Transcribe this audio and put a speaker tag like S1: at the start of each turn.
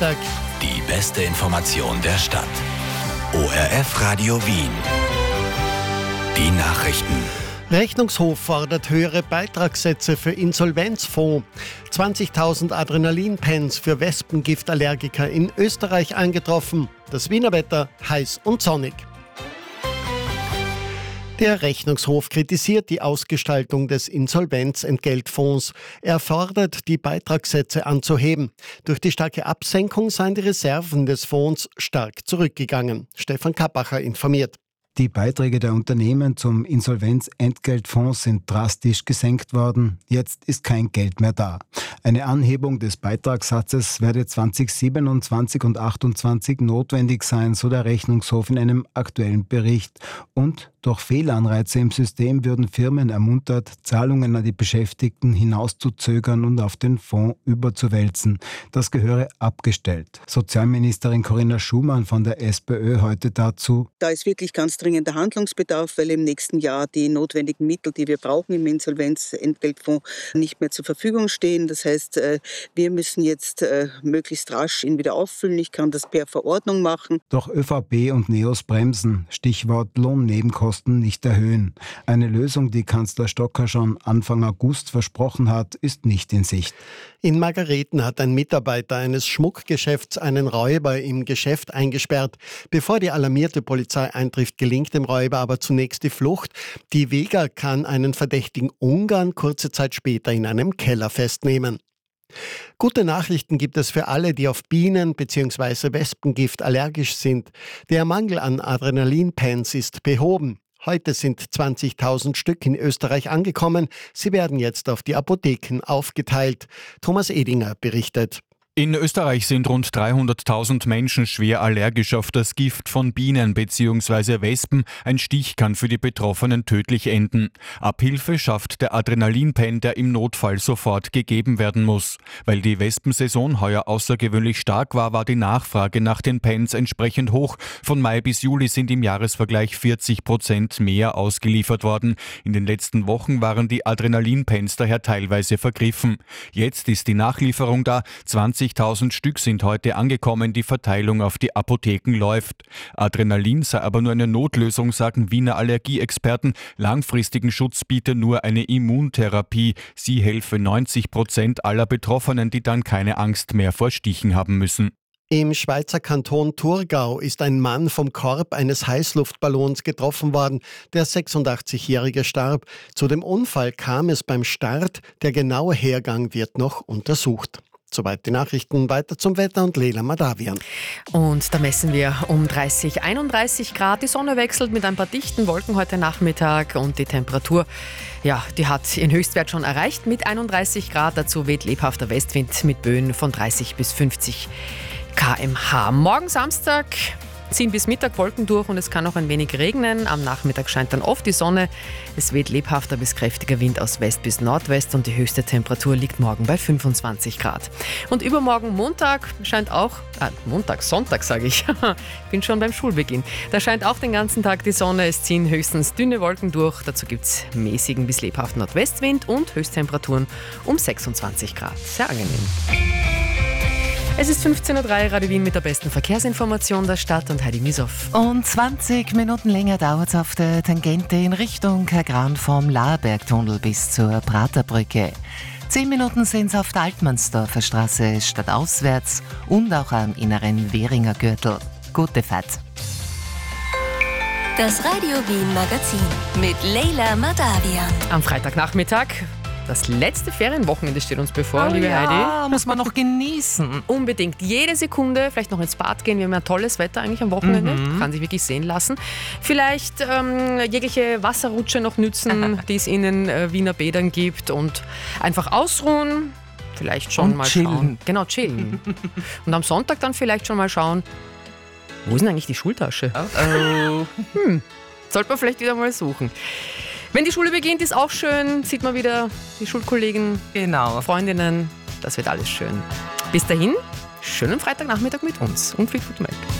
S1: Freitag.
S2: Die beste Information der Stadt. ORF Radio Wien. Die Nachrichten.
S1: Rechnungshof fordert höhere Beitragssätze für Insolvenzfonds. 20.000 Adrenalinpens für Wespengiftallergiker in Österreich eingetroffen. Das Wiener Wetter heiß und sonnig. Der Rechnungshof kritisiert die Ausgestaltung des Insolvenzentgeltfonds. Er fordert, die Beitragssätze anzuheben. Durch die starke Absenkung seien die Reserven des Fonds stark zurückgegangen. Stefan Kappacher informiert.
S3: Die Beiträge der Unternehmen zum Insolvenzentgeltfonds sind drastisch gesenkt worden. Jetzt ist kein Geld mehr da. Eine Anhebung des Beitragssatzes werde 2027 und 2028 notwendig sein, so der Rechnungshof in einem aktuellen Bericht. Und durch Fehlanreize im System würden Firmen ermuntert, Zahlungen an die Beschäftigten hinauszuzögern und auf den Fonds überzuwälzen. Das gehöre abgestellt. Sozialministerin Corinna Schumann von der SPÖ heute dazu:
S4: Da ist wirklich ganz dringender Handlungsbedarf, weil im nächsten Jahr die notwendigen Mittel, die wir brauchen im Insolvenzentgeltfonds, nicht mehr zur Verfügung stehen. Das heißt, wir müssen jetzt möglichst rasch ihn wieder auffüllen. Ich kann das per Verordnung machen.
S3: Doch ÖVP und NEOS bremsen. Stichwort Lohnnebenkosten nicht erhöhen. Eine Lösung, die Kanzler Stocker schon Anfang August versprochen hat, ist nicht in Sicht.
S1: In Margareten hat ein Mitarbeiter eines Schmuckgeschäfts einen Räuber im Geschäft eingesperrt. Bevor die alarmierte Polizei eintrifft, gelingt dem Räuber aber zunächst die Flucht. Die Vega kann einen verdächtigen Ungarn kurze Zeit später in einem Keller festnehmen. Gute Nachrichten gibt es für alle, die auf Bienen- bzw. Wespengift allergisch sind. Der Mangel an Adrenalinpens ist behoben. Heute sind 20.000 Stück in Österreich angekommen. Sie werden jetzt auf die Apotheken aufgeteilt. Thomas Edinger berichtet.
S5: In Österreich sind rund 300.000 Menschen schwer allergisch auf das Gift von Bienen bzw. Wespen. Ein Stich kann für die Betroffenen tödlich enden. Abhilfe schafft der Adrenalinpen, der im Notfall sofort gegeben werden muss. Weil die Wespensaison heuer außergewöhnlich stark war, war die Nachfrage nach den Pens entsprechend hoch. Von Mai bis Juli sind im Jahresvergleich 40% mehr ausgeliefert worden. In den letzten Wochen waren die Adrenalinpens daher teilweise vergriffen. Jetzt ist die Nachlieferung da. 20.000 Stück sind heute angekommen, die Verteilung auf die Apotheken läuft. Adrenalin sei aber nur eine Notlösung, sagen Wiener Allergieexperten. Langfristigen Schutz biete nur eine Immuntherapie. Sie helfe 90% aller Betroffenen, die dann keine Angst mehr vor Stichen haben müssen.
S1: Im Schweizer Kanton Thurgau ist ein Mann vom Korb eines Heißluftballons getroffen worden. Der 86-Jährige starb. Zu dem Unfall kam es beim Start. Der genaue Hergang wird noch untersucht. Soweit die Nachrichten, weiter zum Wetter und Leila Madavian.
S6: Und da messen wir um 31 Grad. Die Sonne wechselt mit ein paar dichten Wolken heute Nachmittag und die Temperatur, die hat ihren Höchstwert schon erreicht mit 31 Grad. Dazu weht lebhafter Westwind mit Böen von 30 bis 50 km/h. Morgen Samstag ziehen bis Mittag Wolken durch und es kann auch ein wenig regnen. Am Nachmittag scheint dann oft die Sonne. Es weht lebhafter bis kräftiger Wind aus West bis Nordwest und die höchste Temperatur liegt morgen bei 25 Grad. Und übermorgen Montag scheint auch, Sonntag sage ich, bin schon beim Schulbeginn. Da scheint auch den ganzen Tag die Sonne. Es ziehen höchstens dünne Wolken durch. Dazu gibt es mäßigen bis lebhaften Nordwestwind und Höchsttemperaturen um 26 Grad. Sehr angenehm. Es ist 15.03 Uhr, Radio Wien mit der besten Verkehrsinformation der Stadt und Heidi Misoff.
S7: Und 20 Minuten länger dauert es auf der Tangente in Richtung Kagran vom Laerbergtunnel bis zur Praterbrücke. 10 Minuten sind es auf der Altmannsdorfer Straße stadtauswärts und auch am inneren Währinger Gürtel. Gute Fahrt.
S8: Das Radio Wien Magazin mit Leila Madavian.
S6: Am Freitagnachmittag. Das letzte Ferienwochenende steht uns bevor, liebe Heidi.
S7: Muss man noch genießen.
S6: Unbedingt. Jede Sekunde, vielleicht noch ins Bad gehen. Wir haben ja tolles Wetter eigentlich am Wochenende. Kann sich wirklich sehen lassen. Vielleicht jegliche Wasserrutsche noch nützen, die es in den Wiener Bädern gibt und einfach ausruhen. Vielleicht schon und mal
S7: chillen.
S6: Schauen. Genau, chillen. Und am Sonntag dann vielleicht schon mal schauen, wo ist denn eigentlich die Schultasche? Sollte man vielleicht wieder mal suchen. Wenn die Schule beginnt, ist auch schön. Sieht man wieder die Schulkollegen, Freundinnen. Das wird alles schön. Bis dahin, schönen Freitagnachmittag mit uns und Fleetwood Mac.